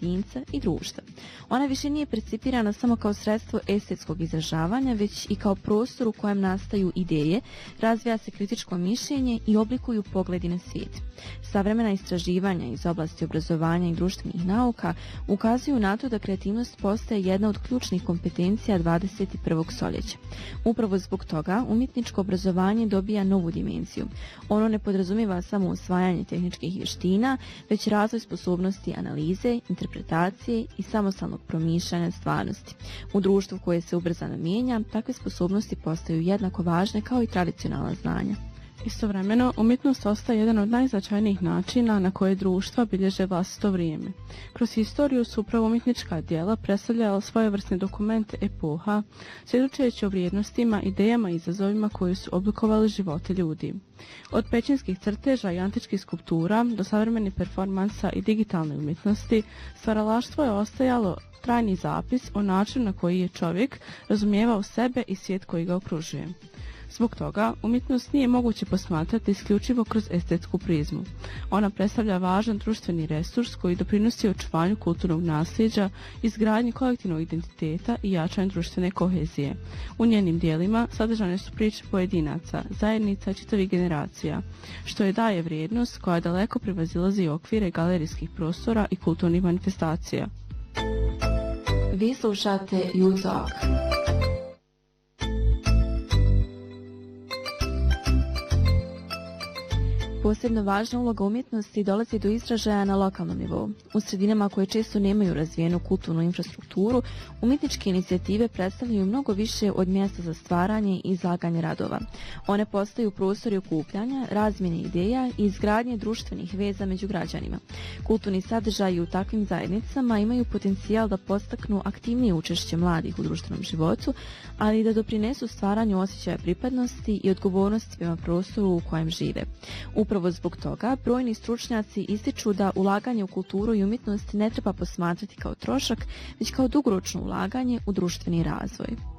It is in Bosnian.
pojedinca i društva. Ona više nije percipirana samo kao sredstvo estetskog izražavanja, već i kao prostor u kojem nastaju ideje, razvija se kritičko mišljenje i oblikuju pogledi na svijet. Savremena istraživanja iz oblasti obrazovanja i društvenih nauka ukazuju na to da kreativnost postaje jedna od ključnih kompetencija 21. stoljeća. Upravo zbog toga umjetničko obrazovanje dobija novu dimenziju. Ono ne podrazumijeva samo usvajanje tehničkih vještina, već razvoj sposobnosti analize, interpretacije i samostalnog promišljanja stvarnosti. U društvu koje se ubrzano mijenja, takve sposobnosti postaju jednako važne kao i tradicionalna znanja. Istovremeno, umjetnost ostaje jedan od najznačajnijih načina na koje društva bilježe vlastito vrijeme. Kroz historiju su upravo umjetnička djela predstavljala svojevrsne dokumente epoha, svjedočeći o vrijednostima, idejama i izazovima koji su oblikovali živote ljudi. Od pećinskih crteža i antičkih skulptura do savremenih performansa i digitalne umjetnosti, stvaralaštvo je ostajalo trajni zapis o načinu na koji je čovjek razumijevao sebe i svijet koji ga okružuje. Zbog toga, umjetnost nije moguće posmatrati isključivo kroz estetsku prizmu. Ona predstavlja važan društveni resurs koji doprinosi očuvanju kulturnog nasljeđa, izgradnji kolektivnog identiteta i jačanju društvene kohezije. U njenim dijelima sadržane su priče pojedinaca, zajednica i čitavih generacija, što je daje vrijednost koja daleko prevazilazi okvire galerijskih prostora i kulturnih manifestacija. Vi slušate You Talk. Posebno važna uloga umjetnosti dolazi do izražaja na lokalnom nivou. U sredinama koje često nemaju razvijenu kulturnu infrastrukturu, umjetničke inicijative predstavljaju mnogo više od mjesta za stvaranje i izlaganje radova. One postaju prostori okupljanja, razmjene ideja i izgradnje društvenih veza među građanima. Kulturni sadržaji u takvim zajednicama imaju potencijal da podstaknu aktivnije učešće mladih u društvenom životu, ali i da doprinesu stvaranju osjećaja pripadnosti i odgovornosti prema prostoru u kojem žive. Upravo zbog toga, brojni stručnjaci ističu da ulaganje u kulturu i umjetnost ne treba posmatrati kao trošak, već kao dugoročno ulaganje u društveni razvoj.